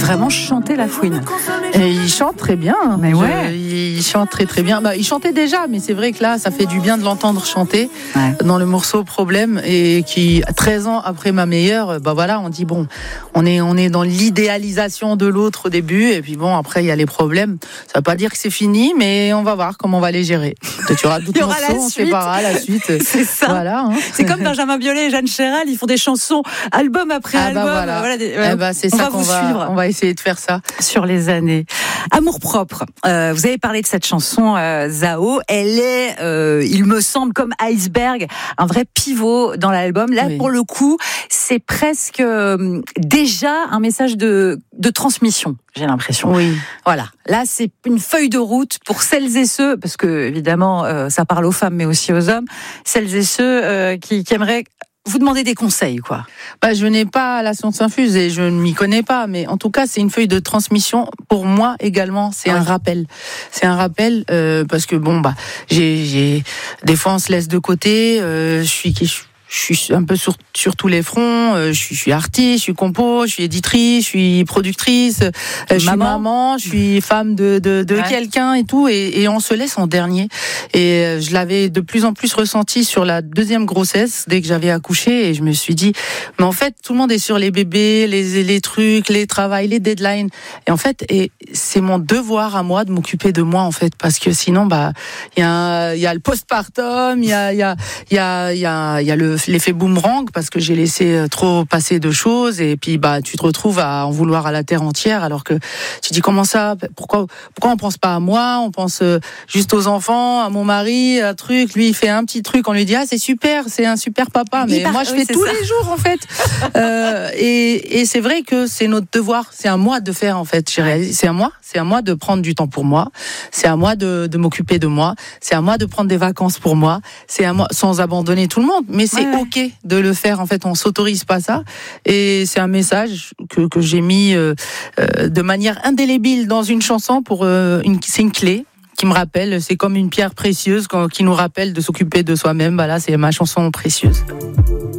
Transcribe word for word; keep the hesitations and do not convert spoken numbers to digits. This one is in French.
vraiment chanter la fouine. Et il chante très bien. Mais ouais. Je, il chante très très bien. Bah, il chantait déjà, mais c'est vrai que là, ça fait du bien de l'entendre chanter Ouais. dans le morceau Problème, et qui, treize ans après Ma Meilleure, bah voilà, on dit bon, on est, on est dans l'idéalisation de l'autre au début, et puis bon, après il y a les problèmes. Ça veut pas dire que c'est fini, mais on va voir comment on va les gérer. Peut-être il y aura d'autres Il y aura morceaux, la on suite. séparera la suite. C'est ça. Voilà. Hein. C'est comme Benjamin Biolay et Jeanne Chéral, ils font des chansons album après Ah album. bah voilà. Voilà, des- Eh bah, c'est on ça va qu'on vous va, suivre on va essayer de faire ça. sur les années. Amour propre. Euh, vous avez parlé de cette chanson euh, Zao. Elle est, euh, il me semble, comme Iceberg, un vrai pivot dans l'album. Là, Oui. pour le coup, c'est presque euh, déjà un message de, de transmission. J'ai l'impression. Oui. Voilà. Là, c'est une feuille de route pour celles et ceux, parce que évidemment, euh, ça parle aux femmes, mais aussi aux hommes. Celles et ceux euh, qui, qui aimeraient vous demander des conseils, quoi. Bah, je n'ai pas la science infuse et je ne m'y connais pas, mais en tout cas, c'est une feuille de transmission. Pour moi également, c'est Ouais. un rappel. C'est un rappel euh, parce que bon, bah, j'ai, j'ai, des fois, on se laisse de côté. Euh, je suis, je, je suis un peu sur, sur tous les fronts. Euh, je, suis, je suis artiste, je suis compo, je suis éditrice, je suis productrice, euh, je suis Maman. maman, je suis femme de, de, de Ouais. quelqu'un et tout, et, et on se laisse en dernier. Et euh, je l'avais de plus en plus ressenti sur la deuxième grossesse, dès que j'avais accouché, et je me suis dit, mais en fait, tout le monde est sur les bébés, les, les trucs, les travails, les deadlines. Et en fait, et c'est mon devoir à moi de m'occuper de moi, en fait, parce que sinon, bah, il y a, il y a le postpartum, il y a, il y a, il y a, il y a, il y a le, l'effet boomerang, parce que j'ai laissé trop passer de choses, et puis, bah, tu te retrouves à en vouloir à la terre entière, alors que tu dis, comment ça? Pourquoi, pourquoi on pense pas à moi? On pense juste aux enfants, à mon mari, un truc. Lui, il fait un petit truc, on lui dit, ah, c'est super, c'est un super papa. Mais Hyper, moi, je oui, fais c'est tous ça. les jours, en fait. euh, et, et c'est vrai que c'est notre devoir. C'est à moi de faire, en fait. J'ai réalisé, c'est à moi. C'est à moi de prendre du temps pour moi. C'est à moi de, de m'occuper de moi. C'est à moi de prendre des vacances pour moi. C'est à moi, sans abandonner tout le monde. Mais c'est Ouais, ouais. OK de le faire. En fait, on s'autorise pas ça. Et c'est un message que, que j'ai mis euh, euh, de manière indélébile dans une chanson pour euh, une, c'est une clé qui me rappelle, c'est comme une pierre précieuse quand, qui nous rappelle de s'occuper de soi-même. Bah là, c'est ma chanson précieuse.